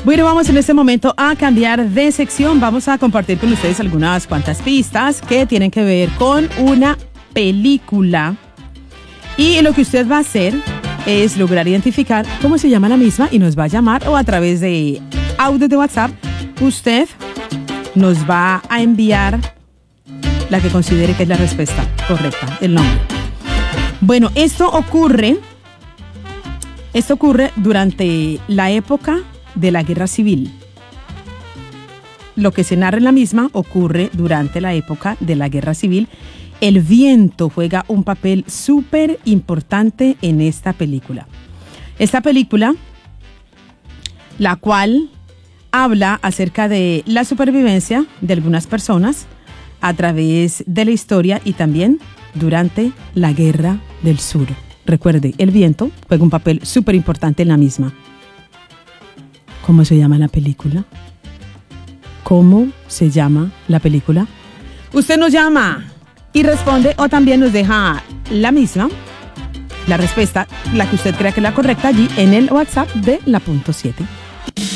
Bueno, vamos en este momento a cambiar de sección. Vamos a compartir con ustedes algunas cuantas pistas que tienen que ver con una película. Y lo que usted va a hacer es lograr identificar cómo se llama la misma y nos va a llamar, o a través de audio de WhatsApp, usted nos va a enviar la que considere que es la respuesta correcta, el nombre. Bueno, esto ocurre durante la época de la Guerra Civil. Lo que se narra en la misma ocurre durante la época de la Guerra Civil. El viento juega un papel súper importante en esta película. Esta película, la cual habla acerca de la supervivencia de algunas personas a través de la historia y también durante la Guerra del Sur. Recuerde, el viento juega un papel súper importante en la misma. ¿Cómo se llama la película? ¿Cómo se llama la película? Usted nos llama y responde, o también nos deja la misma, la respuesta, la que usted crea que es la correcta, allí en el WhatsApp de La Punto 7.